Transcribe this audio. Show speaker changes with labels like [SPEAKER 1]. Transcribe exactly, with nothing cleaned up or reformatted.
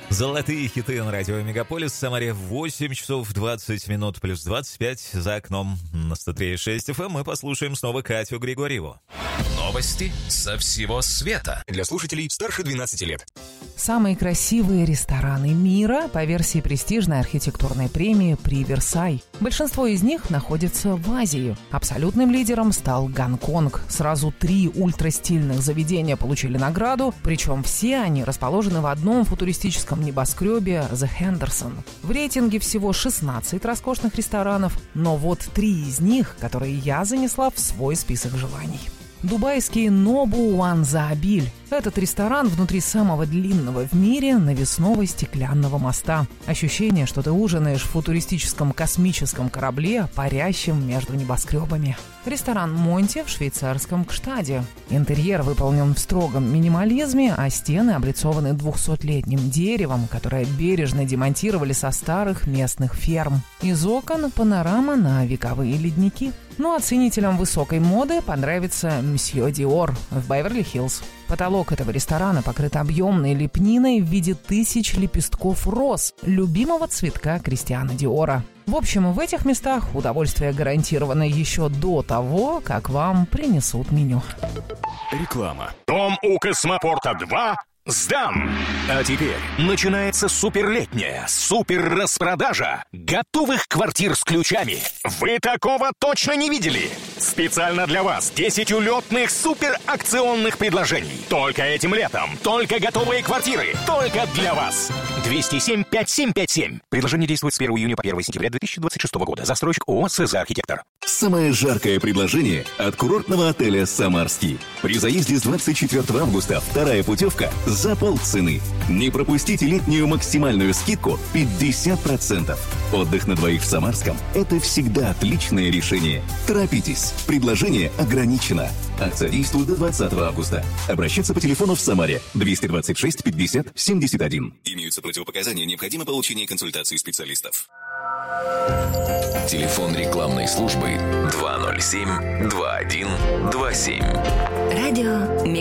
[SPEAKER 1] Золотые хиты на радио Мегаполис. В Самаре восемь часов двадцать минут плюс двадцать пять за окном на сто три и шесть эф эм. Мы послушаем снова Катю Григорьеву.
[SPEAKER 2] Новости со всего света. Для слушателей старше двенадцати лет.
[SPEAKER 3] Самые красивые рестораны мира по версии престижной архитектурной премии «При Версай». Большинство из них находится в Азии. Абсолютным лидером стал Гонконг. Сразу три ультрастильных заведения получили награду, причем все они расположены в одном футуристическом небоскребе «The Henderson». В рейтинге всего шестнадцать роскошных ресторанов, но вот три из них, которые я занесла в свой список желаний. Дубайский Нобу Уан Заабиль. Этот ресторан внутри самого длинного в мире навесного стеклянного моста. Ощущение, что ты ужинаешь в футуристическом космическом корабле, парящем между небоскребами. Ресторан Монти в швейцарском Гштаде. Интерьер выполнен в строгом минимализме, а стены облицованы двухсотлетним деревом, которое бережно демонтировали со старых местных ферм. Из окон панорама на вековые ледники. Ну а ценителям высокой моды понравится Мсье Диор в Беверли-Хиллз. Потолок этого ресторана покрыт объемной лепниной в виде тысяч лепестков роз, любимого цветка Кристиана Диора. В общем, в этих местах удовольствие гарантировано еще до того, как вам принесут меню.
[SPEAKER 2] Реклама. Дом у Космопорта два сдам! А теперь начинается суперлетняя супер-распродажа готовых квартир с ключами. Вы такого точно не видели? Специально для вас десять улетных суперакционных предложений. Только этим летом. Только готовые квартиры. Только для вас. двести семь пятьдесят семь пятьдесят семь. Предложение действует с первого июня по первое сентября две тысячи двадцать шестого года. Застройщик ООО «СЗ Архитектор».
[SPEAKER 4] Самое жаркое предложение от курортного отеля «Самарский». При заезде с двадцать четвёртого августа вторая путевка за полцены. Не пропустите летнюю максимальную скидку пятьдесят процентов. Отдых на двоих в Самарском – это всегда отличное решение. Торопитесь. Предложение ограничено. Акция действует до двадцатого августа. Обращаться по телефону в Самаре двести двадцать шесть пятьдесят семьдесят один. Имеются противопоказания, необходимо получение консультации специалистов.
[SPEAKER 2] Телефон рекламной службы два ноль семь два один два семь.
[SPEAKER 5] Радио